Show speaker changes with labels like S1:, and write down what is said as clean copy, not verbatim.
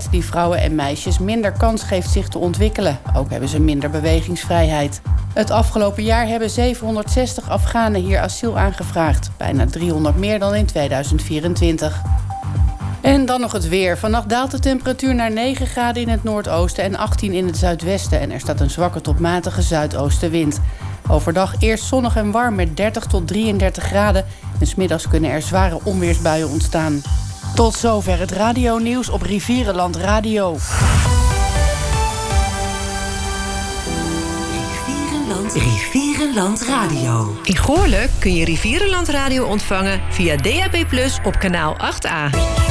S1: die vrouwen en meisjes minder kans geeft zich te ontwikkelen. Ook hebben ze minder bewegingsvrijheid. Het afgelopen jaar hebben 760 Afghanen hier asiel aangevraagd. Bijna 300 meer dan in 2024. En dan nog het weer. Vannacht daalt de temperatuur naar 9 graden in het noordoosten en 18 in het zuidwesten. En er staat een zwakke tot matige zuidoostenwind. Overdag eerst zonnig en warm met 30 tot 33 graden. En 's middags kunnen er zware onweersbuien ontstaan. Tot zover het radionieuws op Rivierenland Radio.
S2: Rivierenland Radio.
S3: In Goorle kun je Rivierenland Radio ontvangen via DAB+ op kanaal 8A.